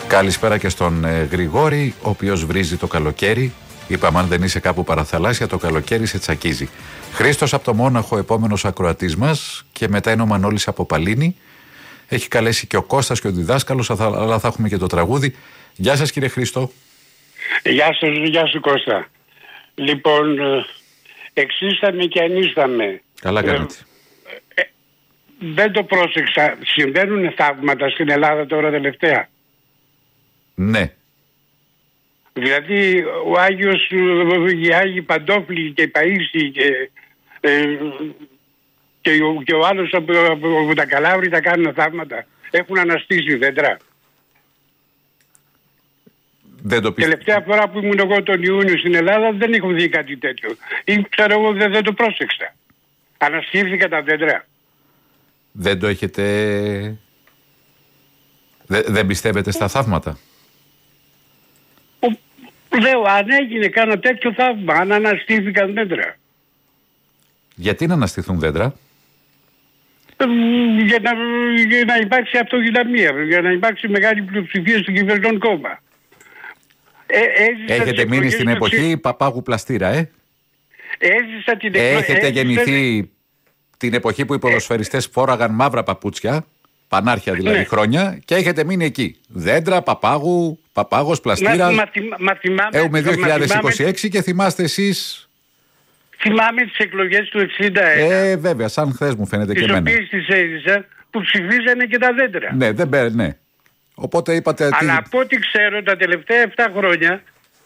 Καλησπέρα και στον Γρηγόρη, ο οποίος βρίζει το καλοκαίρι. Είπαμε, αν δεν είσαι κάπου παραθαλάσσια, το καλοκαίρι σε τσακίζει. Χρήστος από το Μόναχο, επόμενος ακροατής μας, και μετά είναι ο Μανώλης από Παλίνη. Έχει καλέσει και ο Κώστας και ο διδάσκαλος, αλλά θα έχουμε και το τραγούδι. Γεια σας, κύριε Χρήστο. Γεια σου Κώστα. Λοιπόν, εξίσταμε και ανίσταμε. Καλά κάνετε. Δεν το πρόσεξα. Συμβαίνουν θαύματα στην Ελλάδα τώρα τελευταία. Ναι. Δηλαδή ο Άγιος, οι Άγιοι Παντόφλοι και οι Παΐσιοι και ο άλλος από τα Καλάβρη τα κάνουν θαύματα. Έχουν αναστήσει δέντρα. Δεν το Τελευταία φορά που ήμουν εγώ τον Ιούνιο στην Ελλάδα δεν έχω δει κάτι τέτοιο. Ή ξέρω εγώ δεν το πρόσεξα. Αναστήθηκα τα δέντρα. Δεν το έχετε... Δεν πιστεύετε στα θαύματα? Λέω, αν έγινε κάνα τέτοιο θαύμα, αν αναστήθηκαν δέντρα. Γιατί να αναστηθούν δέντρα? Για να υπάρξει αυτοδυναμία, για να υπάρξει μεγάλη πλειοψηφία στο κυβερνών κόμμα. Έχετε μείνει στην εποχή Παπάγου Πλαστήρα, Έζησα την Έχετε γεννηθεί την εποχή που οι ποδοσφαιριστές φόραγαν μαύρα παπούτσια, πανάρχια δηλαδή, ναι, χρόνια, και έχετε μείνει εκεί. Δέντρα, Παπάγος, Πλαστήρα. Έχουμε 2026 και θυμάστε εσείς. Θυμάμαι τις εκλογές του 61. Βέβαια, σαν χθες μου φαίνεται και εμένα. Τις οποίες τις έζησα, που ψηφίζανε και τα δέντρα. Ναι. Οπότε είπατε... Αλλά από ό,τι ξέρω τα τελευταία 7 χρόνια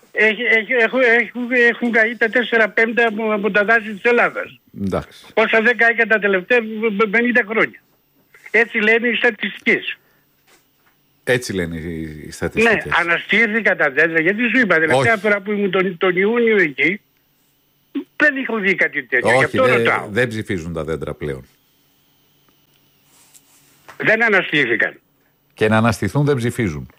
έχουν καεί τα 4/5 από τα δάση της Ελλάδας. Εντάξει. Όσα δεν κάηκαν τα τελευταία 50 χρόνια. Έτσι λένε οι στατιστικές. Έτσι λένε οι στατιστικές. Ναι, αναστήθηκα τα δέντρα, γιατί σου είπα τελευταία φορά που ήμουν τον Ιούνιο εκεί δεν έχω δει κάτι τέτοιο. Όχι, δεν ψηφίζουν τα δέντρα πλέον. Δεν αναστήθηκαν. Και να αναστηθούν δεν ψηφίζουν.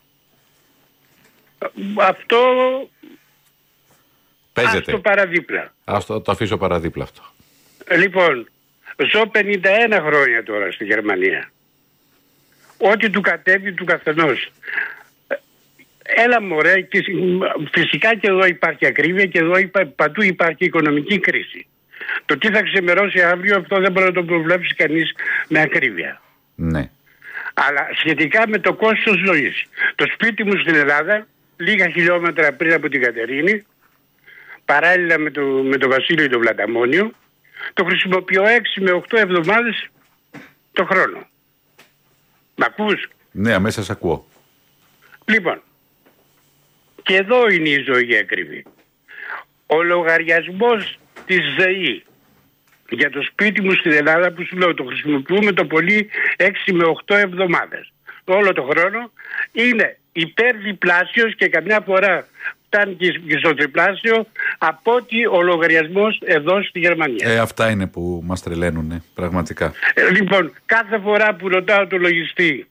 Αυτό... Παίζεται. Ας το παραδίπλα. Το αφήσω παραδίπλα αυτό. Λοιπόν, ζω 51 χρόνια τώρα στη Γερμανία. Ό,τι του κατέβει του καθενός. Έλα μωρέ, και φυσικά και εδώ υπάρχει ακρίβεια και εδώ παντού υπάρχει οικονομική κρίση. Το τι θα ξημερώσει αύριο, αυτό δεν μπορεί να το προβλέψει κανείς με ακρίβεια. Ναι. Αλλά σχετικά με το κόστος ζωής. Το σπίτι μου στην Ελλάδα, λίγα χιλιόμετρα πριν από την Κατερίνη, παράλληλα με το Βασίλειο το Βλαταμόνιο, το χρησιμοποιώ 6 με 8 εβδομάδες το χρόνο. Μ' ακούς? Ναι, αμέσως ακούω. Λοιπόν, και εδώ είναι η ζωή ακριβή. Ο λογαριασμός της ΔΕΗ για το σπίτι μου στην Ελλάδα, που σου λέω το χρησιμοποιούμε το πολύ 6 με 8 εβδομάδες όλο το χρόνο, είναι υπερδιπλάσιος και καμιά φορά φτάνει και στο τριπλάσιο από ότι ο λογαριασμός εδώ στη Γερμανία. Αυτά είναι που μας τρελαίνουνε πραγματικά. Λοιπόν, κάθε φορά που ρωτάω το λογιστή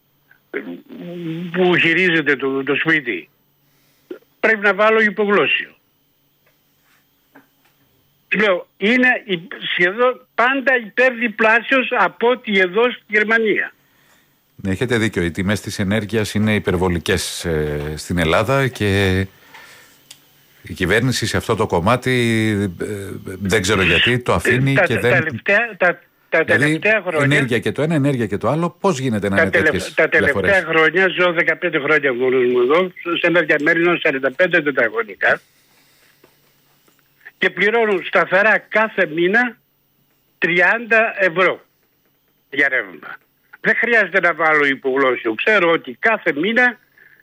που χειρίζεται το σπίτι, πρέπει να βάλω υπογλώσσιο. Λέω, είναι σχεδόν πάντα υπερδιπλάσιος από ό,τι εδώ στη Γερμανία. Ναι, έχετε δίκιο. Οι τιμές της ενέργειας είναι υπερβολικές στην Ελλάδα και η κυβέρνηση σε αυτό το κομμάτι δεν ξέρω γιατί το αφήνει και δεν... Τα τελευταία χρόνια... Ενέργεια και το ένα, ενέργεια και το άλλο, πώς γίνεται να είναι τέτοιες τα τελευταία χρόνια, ζω 15 χρόνια μόνος μου εδώ, σε ένα διαμέρισμα 45 τετραγωνικά και πληρώνω σταθερά κάθε μήνα 30 ευρώ για ρεύμα. Δεν χρειάζεται να βάλω υπογλώσσιο. Ξέρω ότι κάθε μήνα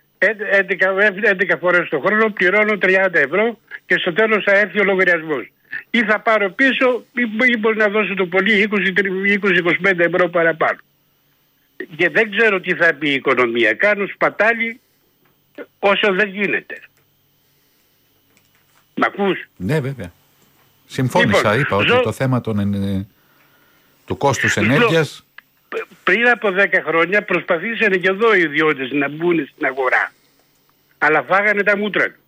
11 φορές το χρόνο πληρώνω 30 ευρώ και στο τέλος θα έρθει ο λογαριασμός. Ή θα πάρω πίσω ή μπορεί να δώσω το πολύ 20-25 ευρώ παραπάνω. Και δεν ξέρω τι θα πει η οικονομία. Κάνω σπατάλη όσο δεν γίνεται. Μ' ακούς? Ναι, βέβαια. Συμφώνησα, λοιπόν, είπα ότι το θέμα του κόστους ενέργειας... Πριν από 10 χρόνια προσπαθήσανε και εδώ οι ιδιώτες να μπουν στην αγορά. Αλλά φάγανε τα μούτρα του.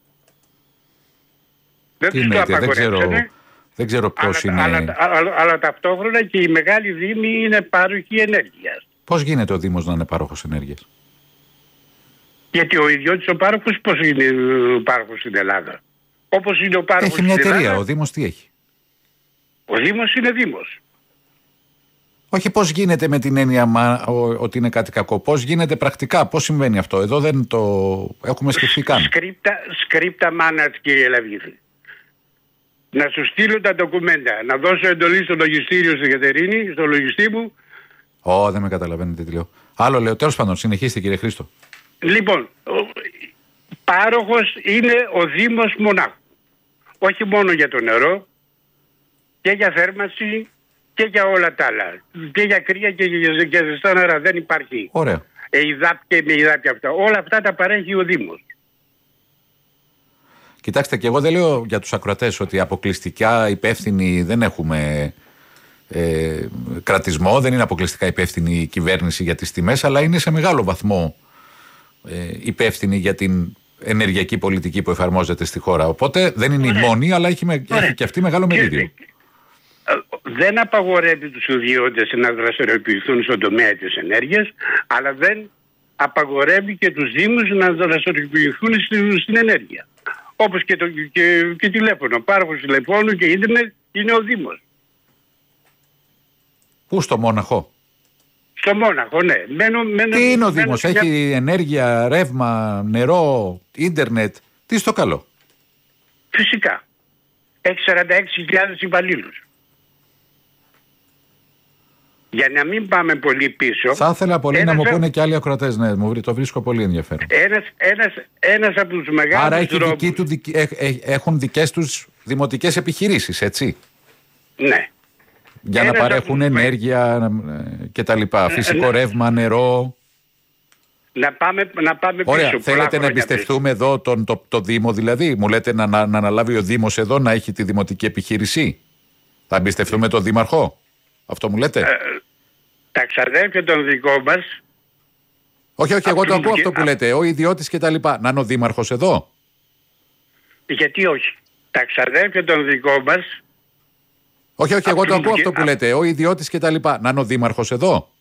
Δεν τους το απαγορεύσανε. Δεν ξέρω ποιος είναι... Αλλά ταυτόχρονα και οι μεγάλοι δήμοι είναι πάροχοι ενέργειας. Πώς γίνεται ο Δήμος να είναι πάροχος ενέργειας? Γιατί ο ιδιώτης ο πάροχος πώς είναι ο πάροχος στην Ελλάδα? Όπως είναι ο πάροχος Έχει μια στην εταιρεία, Ελλάδα, ο Δήμος τι έχει? ο Δήμος είναι Δήμος. Όχι πώς γίνεται με την έννοια ότι είναι κάτι κακό. Πώς γίνεται πρακτικά, πώς συμβαίνει αυτό? Εδώ δεν το έχουμε σκεφτεί καν. Σκρίπτα μάνατ, κύριε Λαβίδη. Να σου στείλω τα ντοκουμέντα, να δώσω εντολή στο λογιστήριο στην Κατερίνη, στο λογιστή μου. Δεν με καταλαβαίνετε τι λέω. Άλλο λέω, τέλος πάντων, συνεχίστε κύριε Χρήστο. Λοιπόν, πάροχος είναι ο Δήμος Μονάχου. Όχι μόνο για το νερό, και για θέρμανση και για όλα τα άλλα. Και για κρύα και για ζεστά νερά. Δεν υπάρχει. Ωραία. ΕΙΔΑΠ και με ΙΔΑΠ και αυτά. Όλα αυτά τα παρέχει ο Δήμος. Κοιτάξτε, και εγώ δεν λέω για τους ακροατές ότι αποκλειστικά υπεύθυνοι δεν έχουμε κρατισμό, δεν είναι αποκλειστικά υπεύθυνη η κυβέρνηση για τις τιμές, αλλά είναι σε μεγάλο βαθμό υπεύθυνη για την ενεργειακή πολιτική που εφαρμόζεται στη χώρα. Οπότε δεν είναι η μόνη, αλλά έχει και αυτή μεγάλο μερίδιο. Δεν απαγορεύει τους ιδιώτες να δραστηριοποιηθούν στον τομέα της ενέργειας, αλλά δεν απαγορεύει και τους Δήμους να δραστηριοποιηθούν στην ενέργεια. Όπως και τηλέφωνο. Πάροχος τηλεφώνου και ίντερνετ είναι ο Δήμος. Πού, στο Μόναχο? Στο Μόναχο, ναι. Τι είναι ο Δήμος? Έχει ενέργεια, ρεύμα, νερό, ίντερνετ. Τι στο καλό? Φυσικά. Έχει 46.000 υπαλλήλους. Για να μην πάμε πολύ πίσω. Θα ήθελα πολύ να μου πούνε και άλλοι ακροατές. Ναι, το βρίσκω πολύ ενδιαφέρον. Ένας από τους μεγάλους. Άρα έχουν δικές τους δημοτικές επιχειρήσεις, έτσι? Ναι. Για να παρέχουν ενέργεια και τα λοιπά. Φυσικό ρεύμα, νερό. Να πάμε πίσω. Ωραία, θέλετε να εμπιστευτούμε εδώ το Δήμο δηλαδή? Μου λέτε να αναλάβει ο Δήμος εδώ να έχει τη δημοτική επιχείρηση? Θα εμπιστευτούμε τον Δήμαρχο? Αυτό μου λέτε? Τα ξαδέρφια των δικών μας. Όχι, εγώ το ακούω αυτό που λέτε. Ο ιδιώτης και τα λοιπά. Να είναι ο Δήμαρχος εδώ? Γιατί όχι? Τα ξαδέρφια των δικών μας. Όχι, εγώ το ακούω αυτό που λέτε. Ο ιδιώτης και τα λοιπά. Να είναι ο Δήμαρχος εδώ?